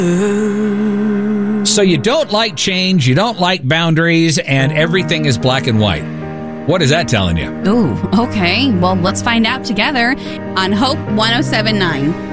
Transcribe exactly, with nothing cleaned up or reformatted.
So you don't like change, you don't like boundaries, and everything is black and white. What is that telling you? Ooh, okay. Well, let's find out together on Hope one oh seven point nine.